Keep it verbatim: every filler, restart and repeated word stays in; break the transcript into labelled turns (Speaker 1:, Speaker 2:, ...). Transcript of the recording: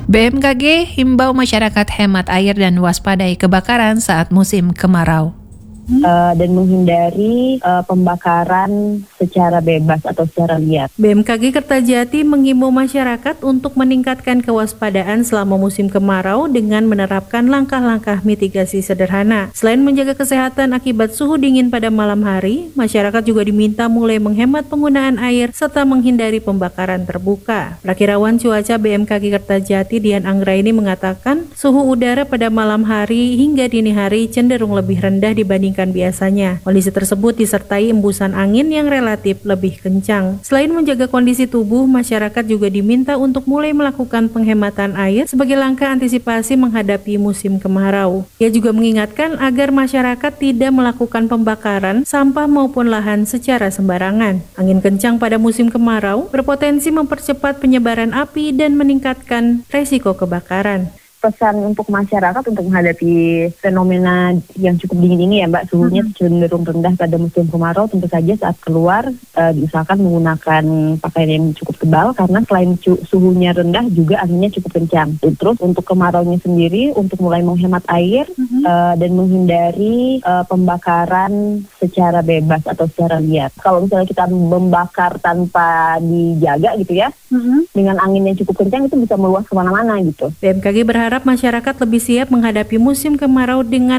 Speaker 1: B M K G himbau masyarakat hemat air dan waspadai kebakaran saat musim kemarau.
Speaker 2: Uh, dan menghindari uh, pembakaran secara bebas atau secara liar.
Speaker 3: B M K G Kertajati mengimbau masyarakat untuk meningkatkan kewaspadaan selama musim kemarau dengan menerapkan langkah-langkah mitigasi sederhana. Selain menjaga kesehatan akibat suhu dingin pada malam hari, masyarakat juga diminta mulai menghemat penggunaan air serta menghindari pembakaran terbuka. Prakirawan cuaca B M K G Kertajati Dian Anggraini mengatakan suhu udara pada malam hari hingga dini hari cenderung lebih rendah dibanding biasanya. Kondisi tersebut disertai embusan angin yang relatif lebih kencang. Selain menjaga kondisi tubuh, masyarakat juga diminta untuk mulai melakukan penghematan air sebagai langkah antisipasi menghadapi musim kemarau. Ia juga mengingatkan agar masyarakat tidak melakukan pembakaran sampah maupun lahan secara sembarangan. Angin kencang pada musim kemarau berpotensi mempercepat penyebaran api dan meningkatkan resiko kebakaran.
Speaker 2: Pesan untuk masyarakat untuk menghadapi fenomena yang cukup dingin ini ya Mbak, suhunya hmm. cenderung rendah pada musim kemarau. Tentu saja saat keluar uh, diusahakan menggunakan pakaian yang cukup tebal karena selain cu- suhunya rendah juga anginnya cukup kencang. Terus untuk kemaraunya sendiri untuk mulai menghemat air hmm. uh, dan menghindari uh, pembakaran secara bebas atau secara liar. Kalau misalnya kita membakar tanpa dijaga gitu ya, hmm. dengan angin yang cukup kencang itu bisa meluas kemana-mana gitu.
Speaker 3: B M K G berharap masyarakat lebih siap menghadapi musim kemarau dengan